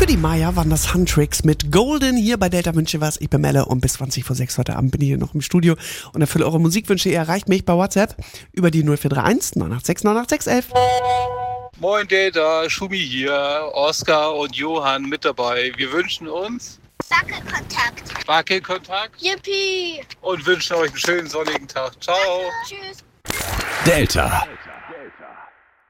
Für die Maya waren das Huntrix mit Golden hier bei Delta Wünsche was. Ich bin Melle und bis 20 vor 6 heute Abend bin ich hier noch im Studio und erfülle eure Musikwünsche. Ihr erreicht mich bei WhatsApp über die 0431 986 986 11. Moin Delta, Schumi hier, Oskar und Johann mit dabei. Wir wünschen uns Wackelkontakt. Yippie! Und wünschen euch einen schönen sonnigen Tag. Ciao. Tschüss. Delta.